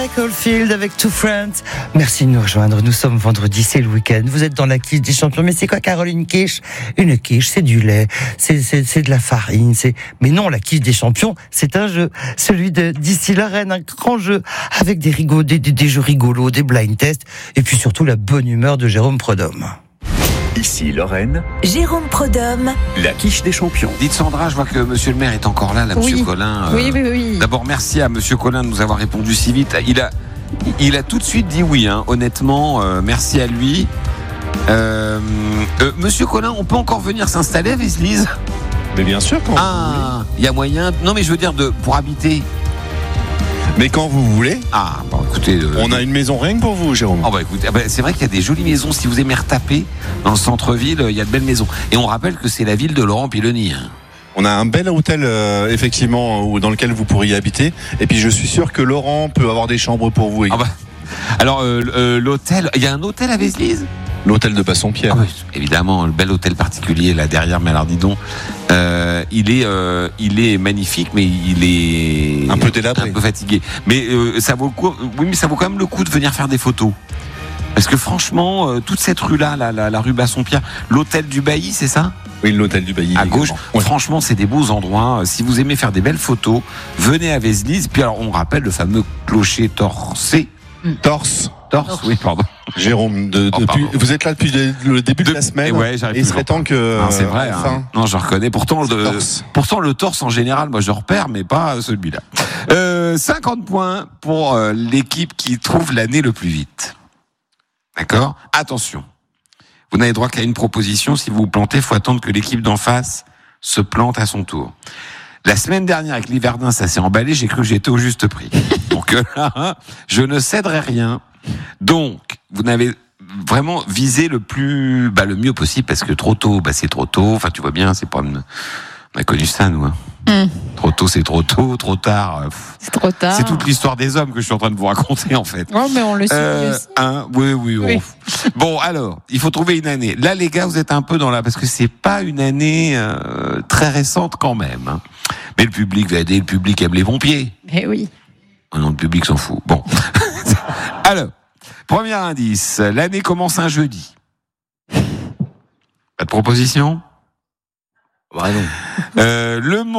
Caulfield avec Two Friends. Merci de nous rejoindre. Nous sommes vendredi, c'est le week-end. Vous êtes dans la quiche des champions. Mais c'est quoi, Carole, une quiche? Une quiche, c'est du lait, c'est de la farine. Mais non, la quiche des champions, c'est un jeu. Celui d'ici la reine, un grand jeu avec des jeux rigolos, des blind tests, et puis surtout la bonne humeur de Jérôme Prudhomme. Ici Lorraine, Jérôme Prudhomme, la quiche des champions. Dites Sandra, je vois que monsieur le maire est encore là, monsieur Collin. Oui. D'abord, merci à monsieur Collin de nous avoir répondu si vite. Il a tout de suite dit oui, honnêtement, merci à lui. Monsieur Collin, on peut encore venir s'installer à Vézelise? Mais bien sûr, quand vous Il y a moyen. Non, mais je veux dire pour habiter. Mais quand vous voulez. Écoutez, on a une maison rien que pour vous, Jérôme. Écoutez, c'est vrai qu'il y a des jolies maisons. Si vous aimez retaper dans le centre-ville, il y a de belles maisons. Et on rappelle que c'est la ville de Laurent Piloni. On a un bel hôtel, effectivement, dans lequel vous pourriez habiter. Et puis je suis sûr que Laurent peut avoir des chambres pour vous. Alors, l'hôtel, il y a un hôtel à Vézelise? L'hôtel de Bassompierre. Oui, évidemment, le bel hôtel particulier là derrière. Mais alors, dis donc, il est magnifique, mais il est un peu délabré, un peu fatigué. Mais ça vaut le coup. Oui, mais ça vaut quand même le coup de venir faire des photos. Parce que franchement, toute cette rue-là, la rue Bassompierre, l'hôtel du Bailly, c'est ça? Oui, l'hôtel du Bailly. À gauche. Ouais. Franchement, c'est des beaux endroits. Si vous aimez faire des belles photos, venez à Vézelise. Puis alors, on rappelle le fameux clocher torsé. Torse, oui, pardon. Jérôme, vous êtes là depuis le début de la semaine. Ouais, et il serait temps que. C'est vrai. Enfin, non, je reconnais. Pourtant, le torse en général, moi, je repère, mais pas celui-là. 50 points pour l'équipe qui trouve l'année le plus vite. D'accord? Attention. Vous n'avez droit qu'à une proposition. Si vous vous plantez, il faut attendre que l'équipe d'en face se plante à son tour. La semaine dernière, avec l'Hiverdin, ça s'est emballé. J'ai cru que j'étais au juste prix. Donc là, je ne céderai rien. Donc, vous n'avez vraiment visé le mieux possible, parce que trop tôt, c'est trop tôt. Enfin, tu vois bien, c'est pas. On a connu ça, nous. Trop tôt, c'est trop tôt. Trop tard. C'est trop tard. C'est toute l'histoire des hommes que je suis en train de vous raconter, en fait. Oh, mais on le sait. Oui. Bon, alors, il faut trouver une année. Là, les gars, vous êtes un peu parce que c'est pas une année très récente quand même. Mais le public va aider. Le public aime les pompiers. Eh oui. Oh non, le public s'en fout. Bon. Alors, premier indice. L'année commence un jeudi. Pas de proposition? Bah non. Le